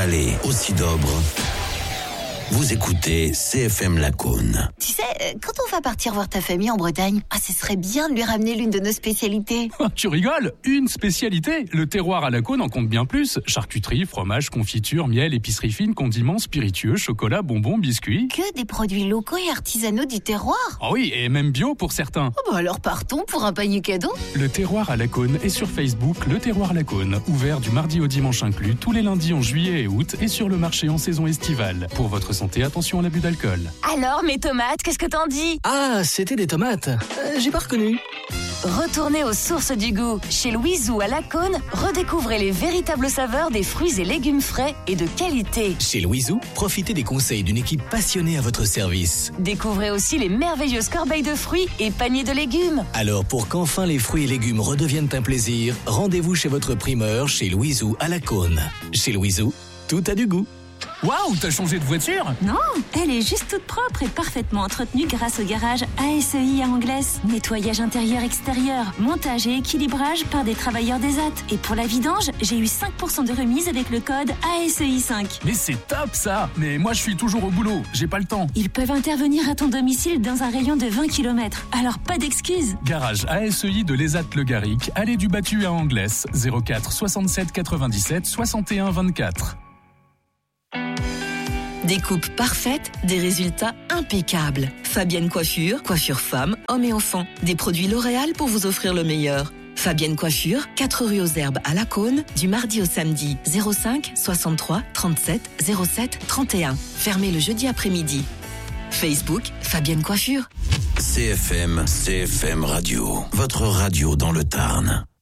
salé, aussi d'obre. Vous écoutez CFM Lacaune. Tu sais, quand on va partir voir ta famille en Bretagne, ce serait bien de lui ramener l'une de nos spécialités. Tu rigoles? Une spécialité? Le terroir à Lacaune en compte bien plus. Charcuterie, fromage, confiture, miel, épicerie fine, condiments, spiritueux, chocolat, bonbons, biscuits. Que des produits locaux et artisanaux du terroir. Ah oui, et même bio pour certains. Alors partons pour un panier cadeau. Le terroir à Lacaune est sur Facebook, le terroir Lacaune, ouvert du mardi au dimanche inclus, tous les lundis en juillet et août, et sur le marché en saison estivale. Pour votre santé, attention à l'abus d'alcool. Alors, mes tomates, qu'est-ce que t'en dis? Ah, c'était des tomates. J'ai pas reconnu. Retournez aux sources du goût. Chez Louiseau à Lacaune, redécouvrez les véritables saveurs des fruits et légumes frais et de qualité. Chez Louiseau, profitez des conseils d'une équipe passionnée à votre service. Découvrez aussi les merveilleuses corbeilles de fruits et paniers de légumes. Alors, pour qu'enfin les fruits et légumes redeviennent un plaisir, rendez-vous chez votre primeur chez Louiseau à Lacaune. Chez Louiseau, tout a du goût. Waouh, t'as changé de voiture? Non, elle est juste toute propre et parfaitement entretenue grâce au garage ASEI à Anglaise. Nettoyage intérieur-extérieur, montage et équilibrage par des travailleurs d'ESAT. Et pour la vidange, j'ai eu 5% de remise avec le code ASEI5. Mais c'est top ça! Mais moi je suis toujours au boulot, j'ai pas le temps. Ils peuvent intervenir à ton domicile dans un rayon de 20 km, alors pas d'excuses. Garage ASEI de l'ESAT-Le Garric, allée du Battu à Anglaise, 04 67 97 61 24. Des coupes parfaites, des résultats impeccables. Fabienne Coiffure, coiffure femme, hommes et enfants. Des produits L'Oréal pour vous offrir le meilleur. Fabienne Coiffure, 4 rue aux Herbes à Lacaune, du mardi au samedi, 05 63 37 07 31. Fermé le jeudi après-midi. Facebook, Fabienne Coiffure. CFM Radio, votre radio dans le Tarn.